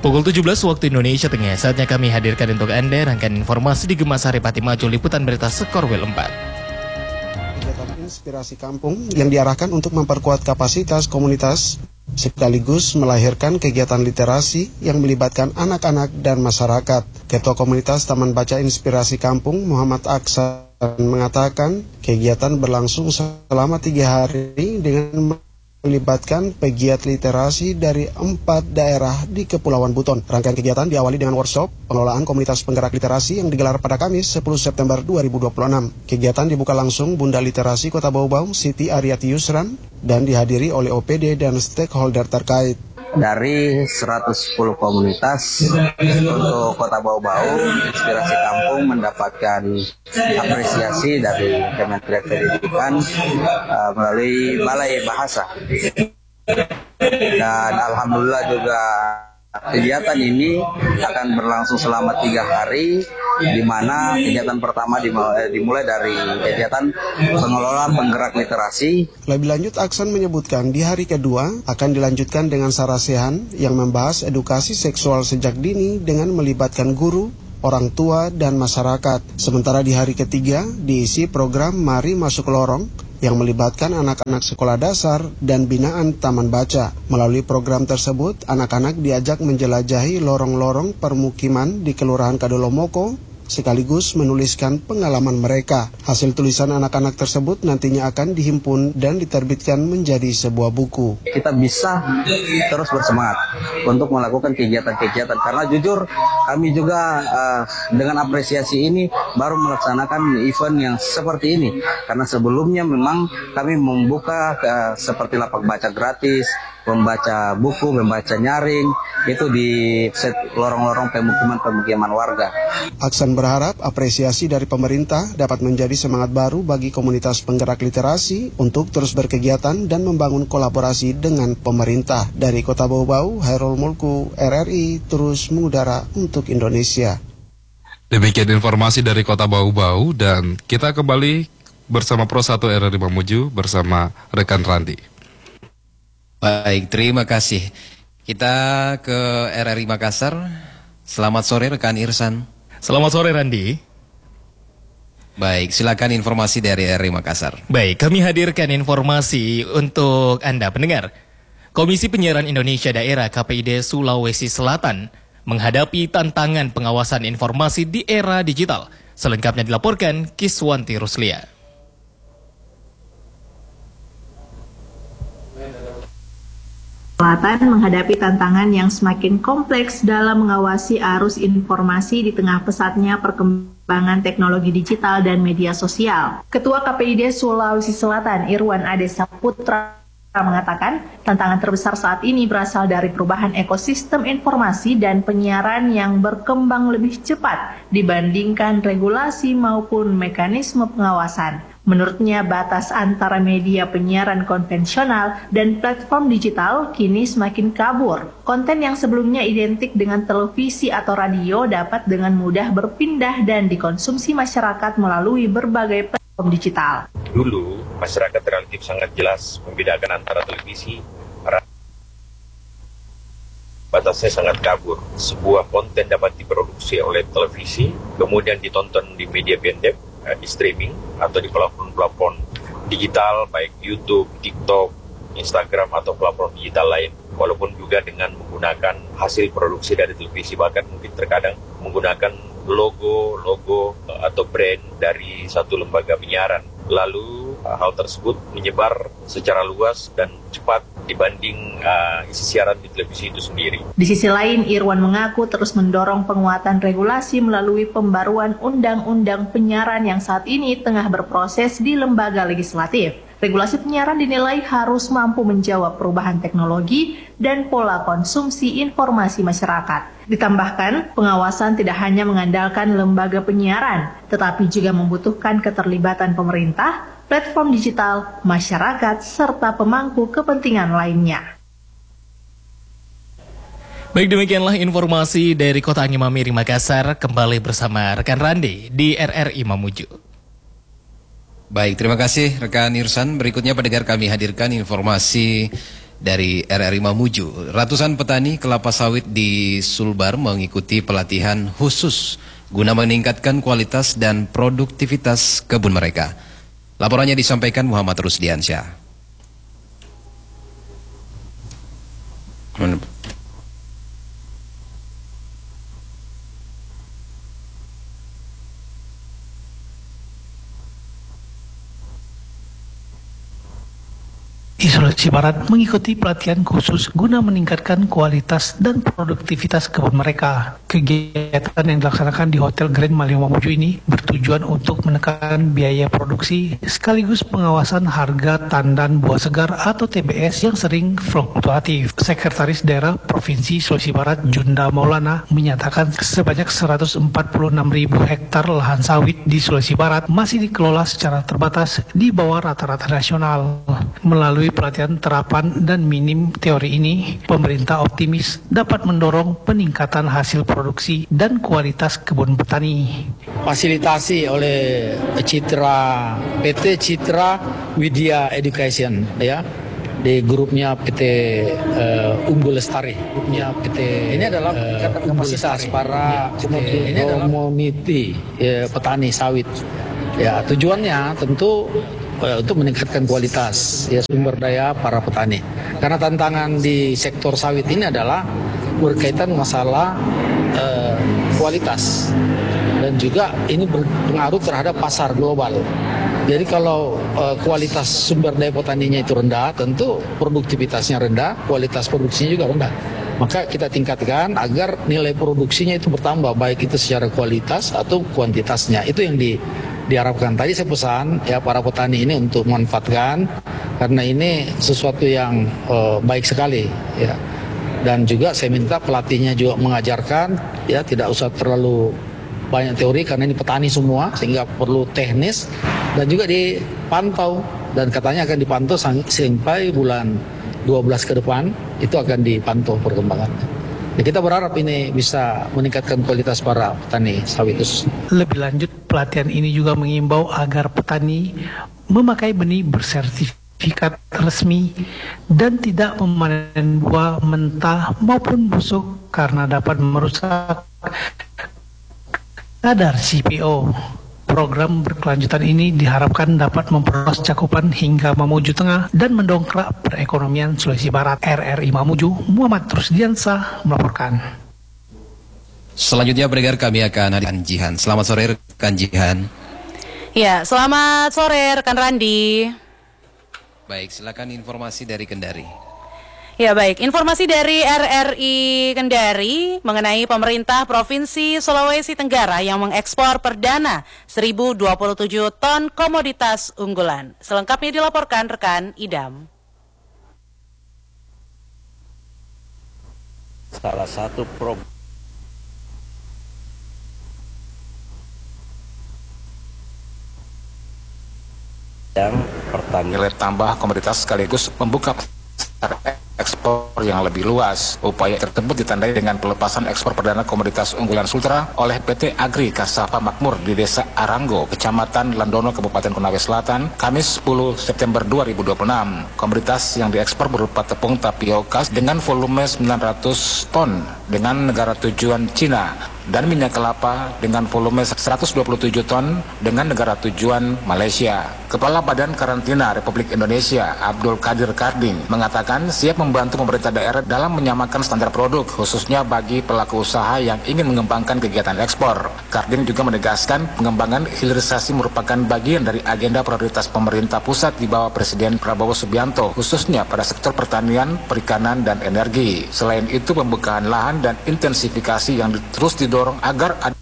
Pukul 17 waktu Indonesia Tengah, saatnya kami hadirkan untuk Anda rangkaian informasi di Gemas Hari Pati Maju Liputan Berita Skorwil 4. Kegiatan inspirasi kampung yang diarahkan untuk memperkuat kapasitas komunitas sekaligus melahirkan kegiatan literasi yang melibatkan anak-anak dan masyarakat. Ketua Komunitas Taman Baca Inspirasi Kampung Muhammad Aksan mengatakan kegiatan berlangsung selama 3 hari dengan melibatkan pegiat literasi dari 4 daerah di Kepulauan Buton. Rangkaian kegiatan diawali dengan workshop pengelolaan komunitas penggerak literasi yang digelar pada Kamis 10 September 2026. Kegiatan dibuka langsung Bunda Literasi Kota Bau-Bau, Siti Ariati Yusran, dan dihadiri oleh OPD dan stakeholder terkait. Dari 110 komunitas untuk Kota Bau-Bau, Inspirasi Kampung mendapatkan apresiasi dari Kementerian Pendidikan melalui Balai Bahasa. Dan alhamdulillah juga kegiatan ini akan berlangsung selama 3 hari, di mana kegiatan pertama dimulai dari kegiatan pengelolaan penggerak literasi. Lebih lanjut, Aksan menyebutkan di hari kedua akan dilanjutkan dengan sarasehan yang membahas edukasi seksual sejak dini dengan melibatkan guru, orang tua, dan masyarakat. Sementara di hari ketiga diisi program Mari Masuk Lorong yang melibatkan anak-anak sekolah dasar dan binaan Taman Baca. Melalui program tersebut, anak-anak diajak menjelajahi lorong-lorong permukiman di Kelurahan Kadolomoko, sekaligus menuliskan pengalaman mereka. Hasil tulisan anak-anak tersebut nantinya akan dihimpun dan diterbitkan menjadi sebuah buku. Kita bisa terus bersemangat untuk melakukan kegiatan-kegiatan, karena jujur kami juga dengan apresiasi ini baru melaksanakan event yang seperti ini, karena sebelumnya memang kami membuka seperti lapak baca gratis, membaca buku, membaca nyaring, itu di lorong-lorong pemukiman warga. Aksan berharap apresiasi dari pemerintah dapat menjadi semangat baru bagi komunitas penggerak literasi untuk terus berkegiatan dan membangun kolaborasi dengan pemerintah. Dari Kota Bau-Bau, Hairul Mulku, RRI, terus mengudara untuk Indonesia. Demikian informasi dari Kota Bau-Bau, dan kita kembali bersama Pro 1 RRI Mamuju bersama rekan Randi. Baik, terima kasih. Kita ke RRI Makassar. Selamat sore rekan Irsan. Selamat sore Randi. Baik, silakan informasi dari RRI Makassar. Baik, kami hadirkan informasi untuk Anda pendengar. Komisi Penyiaran Indonesia Daerah KPID Sulawesi Selatan menghadapi tantangan pengawasan informasi di era digital. Selengkapnya dilaporkan Kiswanti Ruslia. Selatan menghadapi tantangan yang semakin kompleks dalam mengawasi arus informasi di tengah pesatnya perkembangan teknologi digital dan media sosial. Ketua KPID Sulawesi Selatan Irwan Ade Saputra mengatakan tantangan terbesar saat ini berasal dari perubahan ekosistem informasi dan penyiaran yang berkembang lebih cepat dibandingkan regulasi maupun mekanisme pengawasan. Menurutnya, batas antara media penyiaran konvensional dan platform digital kini semakin kabur. Konten yang sebelumnya identik dengan televisi atau radio dapat dengan mudah berpindah dan dikonsumsi masyarakat melalui berbagai platform digital. Dulu, masyarakat relatif sangat jelas membedakan antara televisi, batasnya sangat kabur. Sebuah konten dapat diproduksi oleh televisi, kemudian ditonton di media pendek, di streaming atau di platform digital baik YouTube, TikTok, Instagram atau platform digital lain, walaupun juga dengan menggunakan hasil produksi dari televisi, bahkan mungkin terkadang menggunakan logo atau brand dari satu lembaga penyiaran. Lalu hal tersebut menyebar secara luas dan cepat dibanding isi siaran di televisi itu sendiri. Di sisi lain, Irwan mengaku terus mendorong penguatan regulasi melalui pembaruan undang-undang penyiaran yang saat ini tengah berproses di lembaga legislatif. Regulasi penyiaran dinilai harus mampu menjawab perubahan teknologi dan pola konsumsi informasi masyarakat. Ditambahkan, pengawasan tidak hanya mengandalkan lembaga penyiaran, tetapi juga membutuhkan keterlibatan pemerintah, platform digital, masyarakat, serta pemangku kepentingan lainnya. Baik, demikianlah informasi dari Kota Angin Mamiri Makassar. Kembali bersama rekan Randi di RRI Mamuju. Baik, terima kasih rekan Irsan. Berikutnya pendengar kami hadirkan informasi dari RRI Mamuju. Ratusan petani kelapa sawit di Sulbar mengikuti pelatihan khusus guna meningkatkan kualitas dan produktivitas kebun mereka. Laporannya disampaikan Muhammad Rusdiansyah. Di Sulawesi Barat mengikuti pelatihan khusus guna meningkatkan kualitas dan produktivitas kebun mereka. Kegiatan yang dilaksanakan di Hotel Grand Malio Mamuju ini bertujuan untuk menekan biaya produksi sekaligus pengawasan harga tandan buah segar atau TBS yang sering fluktuatif. Sekretaris Daerah Provinsi Sulawesi Barat Junda Maulana menyatakan sebanyak 146.000 hektar lahan sawit di Sulawesi Barat masih dikelola secara terbatas di bawah rata-rata nasional. Melalui pelatihan terapan dan minim teori ini, pemerintah optimis dapat mendorong peningkatan hasil produksi dan kualitas kebun petani. Fasilitasi oleh PT Citra Widya Education, ya, di grupnya PT Unggul Lestari. Grupnya PT ini adalah kapasitas para community petani sawit. Ya, tujuannya tentu untuk meningkatkan kualitas sumber daya para petani. Karena tantangan di sektor sawit ini adalah berkaitan masalah kualitas dan juga ini berpengaruh terhadap pasar global. Jadi kalau kualitas sumber daya petaninya itu rendah, tentu produktivitasnya rendah, kualitas produksinya juga rendah. Maka kita tingkatkan agar nilai produksinya itu bertambah, baik itu secara kualitas atau kuantitasnya. Itu yang diharapkan. Tadi saya pesan ya para petani ini untuk memanfaatkan karena ini sesuatu yang baik sekali ya. Dan juga saya minta pelatihnya juga mengajarkan ya, tidak usah terlalu banyak teori karena ini petani semua sehingga perlu teknis dan juga dipantau, dan katanya akan dipantau sampai bulan 12 ke depan itu akan dipantau perkembangannya. Ya, kita berharap ini bisa meningkatkan kualitas para petani sawit. Lebih lanjut, pelatihan ini juga mengimbau agar petani memakai benih bersertifikat resmi dan tidak memanen buah mentah maupun busuk karena dapat merusak kadar CPO. Program berkelanjutan ini diharapkan dapat memperluas cakupan hingga Mamuju Tengah dan mendongkrak perekonomian Sulawesi Barat. RRI Mamuju, Muhammad Rusdiansyah melaporkan. Selanjutnya pendengar kami akan hadirkan Jihan. Selamat sore rekan Jihan. Ya, selamat sore rekan Randi. Baik, silakan informasi dari Kendari. Ya baik, informasi dari RRI Kendari mengenai pemerintah Provinsi Sulawesi Tenggara yang mengekspor perdana 1.027 ton komoditas unggulan. Selengkapnya dilaporkan rekan Idam. Salah satu program yang pertama nilai tambah komoditas sekaligus membuka ekspor yang lebih luas. Upaya tersebut ditandai dengan pelepasan ekspor perdana komoditas unggulan Sultra oleh PT Agri Kasava Makmur di Desa Aranggo, Kecamatan Landono, Kabupaten Konawe Selatan, Kamis 10 September 2026. Komoditas yang diekspor berupa tepung tapioka dengan volume 900 ton dengan negara tujuan Cina dan minyak kelapa dengan volume 127 ton dengan negara tujuan Malaysia. Kepala Badan Karantina Republik Indonesia Abdul Qadir Karding mengatakan siap membantu pemerintah daerah dalam menyamakan standar produk khususnya bagi pelaku usaha yang ingin mengembangkan kegiatan ekspor. Karding juga menegaskan pengembangan hilirisasi merupakan bagian dari agenda prioritas pemerintah pusat di bawah Presiden Prabowo Subianto khususnya pada sektor pertanian, perikanan, dan energi. Selain itu pembukaan lahan dan intensifikasi yang terus didorong agar ada